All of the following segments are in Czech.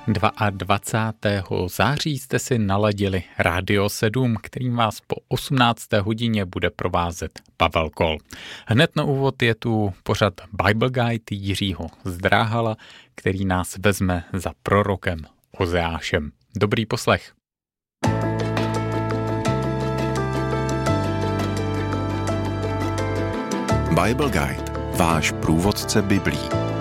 22. září jste si naladili Rádio 7, kterým vás po 18. hodině bude provázet Pavel Kol. Hned na úvod je tu pořad Bible Guide Jiřího Zdráhala, který nás vezme za prorokem Ozeášem. Dobrý poslech. Bible Guide, váš průvodce Biblí.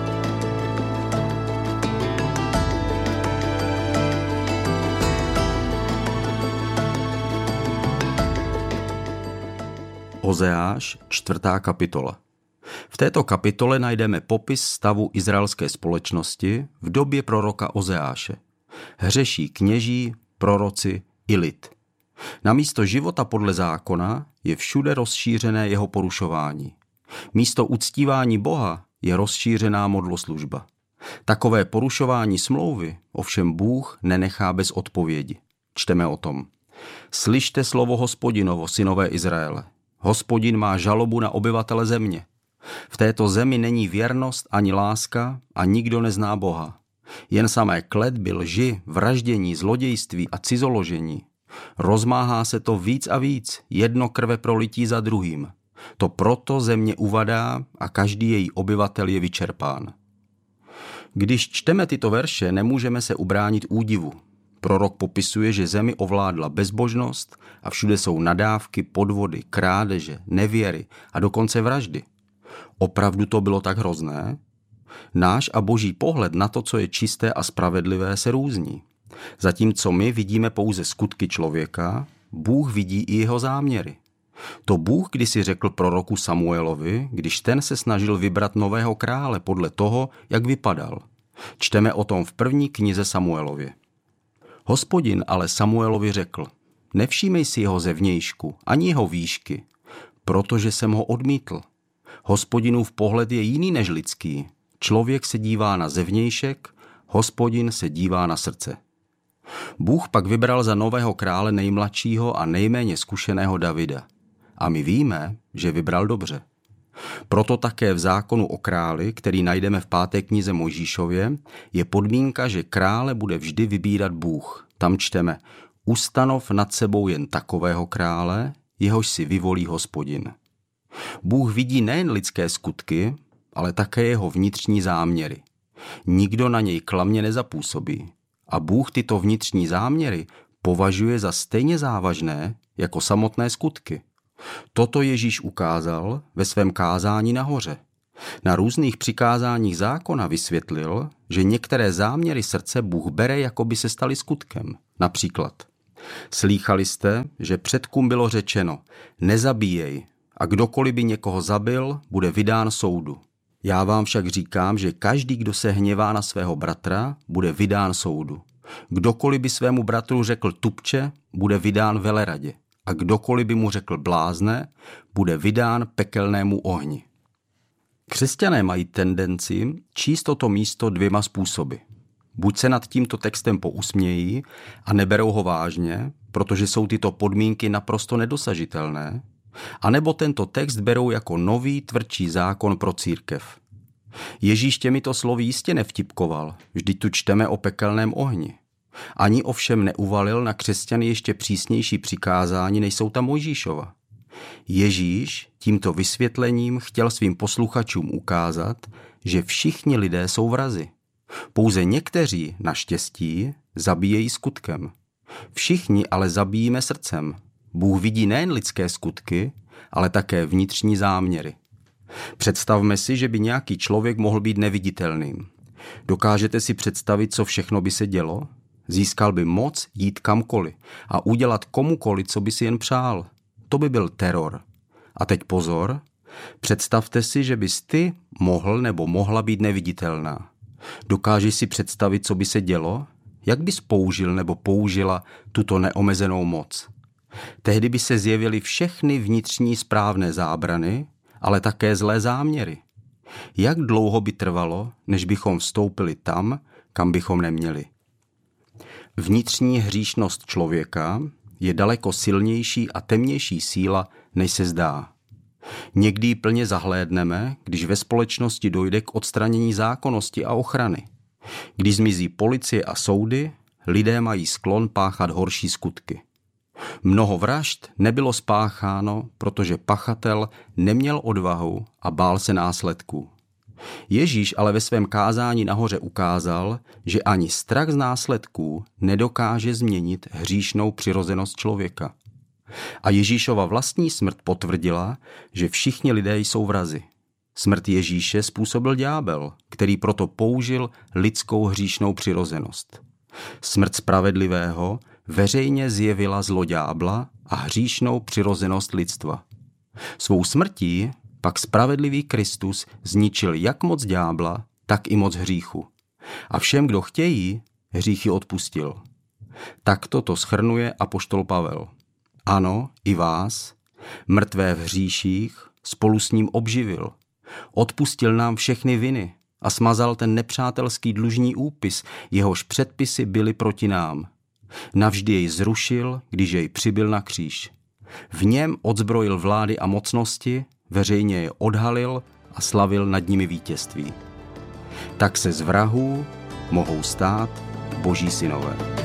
Ozeáš, 4. kapitola. V této kapitole najdeme popis stavu izraelské společnosti v době proroka Ozeáše. Hřeší kněží, proroci i lid. Namísto života podle zákona je všude rozšířené jeho porušování. Místo uctívání Boha je rozšířená modloslužba. Takové porušování smlouvy ovšem Bůh nenechá bez odpovědi. Čteme o tom. Slyšte slovo Hospodinovo, synové Izraele. Hospodin má žalobu na obyvatele země. V této zemi není věrnost ani láska a nikdo nezná Boha. Jen samé kletby, lži, vraždění, zlodějství a cizoložení. Rozmáhá se to víc a víc, jedno krve prolití za druhým. To proto země uvadá a každý její obyvatel je vyčerpán. Když čteme tyto verše, nemůžeme se ubránit údivu. Prorok popisuje, že zemi ovládla bezbožnost a všude jsou nadávky, podvody, krádeže, nevěry a dokonce vraždy. Opravdu to bylo tak hrozné? Náš a boží pohled na to, co je čisté a spravedlivé, se různí. Zatímco my vidíme pouze skutky člověka, Bůh vidí i jeho záměry. To Bůh kdysi řekl proroku Samuelovi, když ten se snažil vybrat nového krále podle toho, jak vypadal. Čteme o tom v 1. knize Samuelově. Hospodin ale Samuelovi řekl, nevšímej si jeho zevnějšku, ani jeho výšky, protože jsem ho odmítl. Hospodinův pohled je jiný než lidský. Člověk se dívá na zevnějšek, Hospodin se dívá na srdce. Bůh pak vybral za nového krále nejmladšího a nejméně zkušeného Davida. A my víme, že vybral dobře. Proto také v zákonu o králi, který najdeme v 5. knize Mojžíšově, je podmínka, že krále bude vždy vybírat Bůh. Tam čteme, ustanov nad sebou jen takového krále, jehož si vyvolí Hospodin. Bůh vidí nejen lidské skutky, ale také jeho vnitřní záměry. Nikdo na něj klamně nezapůsobí. A Bůh tyto vnitřní záměry považuje za stejně závažné jako samotné skutky. Toto Ježíš ukázal ve svém kázání nahoře. Na různých přikázáních zákona vysvětlil, že některé záměry srdce Bůh bere, jako by se staly skutkem. Například, slýchali jste, že předkům bylo řečeno, nezabíjej, a kdokoliv by někoho zabil, bude vydán soudu. Já vám však říkám, že každý, kdo se hněvá na svého bratra, bude vydán soudu. Kdokoliv by svému bratru řekl tupče, bude vydán veleradě. A kdokoliv by mu řekl blázne, bude vydán pekelnému ohni. Křesťané mají tendenci číst toto místo dvěma způsoby. Buď se nad tímto textem pousmějí a neberou ho vážně, protože jsou tyto podmínky naprosto nedosažitelné, anebo tento text berou jako nový tvrdší zákon pro církev. Ježíš těmito slovy jistě nevtipkoval, vždyť tu čteme o pekelném ohni. Ani ovšem neuvalil na křesťany ještě přísnější přikázání, než jsou ta Mojžíšova. Ježíš tímto vysvětlením chtěl svým posluchačům ukázat, že všichni lidé jsou vrazi. Pouze někteří, naštěstí, zabíjejí skutkem. Všichni ale zabíjíme srdcem. Bůh vidí nejen lidské skutky, ale také vnitřní záměry. Představme si, že by nějaký člověk mohl být neviditelným. Dokážete si představit, co všechno by se dělo? Získal by moc jít kamkoliv a udělat komukoliv, co by si jen přál. To by byl teror. A teď pozor, představte si, že bys ty mohl nebo mohla být neviditelná. Dokážeš si představit, co by se dělo? Jak bys použil nebo použila tuto neomezenou moc? Tehdy by se zjevily všechny vnitřní správné zábrany, ale také zlé záměry. Jak dlouho by trvalo, než bychom vstoupili tam, kam bychom neměli? Vnitřní hříšnost člověka je daleko silnější a temnější síla, než se zdá. Někdy ji plně zahlédneme, když ve společnosti dojde k odstranění zákonnosti a ochrany. Když zmizí policie a soudy, lidé mají sklon páchat horší skutky. Mnoho vražd nebylo spácháno, protože pachatel neměl odvahu a bál se následků. Ježíš ale ve svém kázání nahoře ukázal, že ani strach z následků nedokáže změnit hříšnou přirozenost člověka. A Ježíšova vlastní smrt potvrdila, že všichni lidé jsou vrazi. Smrt Ježíše způsobil ďábel, který proto použil lidskou hříšnou přirozenost. Smrt spravedlivého veřejně zjevila zlo ďábla a hříšnou přirozenost lidstva. Svou smrtí pak spravedlivý Kristus zničil jak moc ďábla, tak i moc hříchu. A všem, kdo chtějí, hříchy odpustil. Takto to shrnuje apoštol Pavel. Ano, i vás, mrtvé v hříších, spolu s ním obživil. Odpustil nám všechny viny a smazal ten nepřátelský dlužní úpis, jehož předpisy byly proti nám. Navždy jej zrušil, když jej přibyl na kříž. V něm odzbrojil vlády a mocnosti, veřejně je odhalil a slavil nad nimi vítězství. Tak se z vrahů mohou stát boží synové.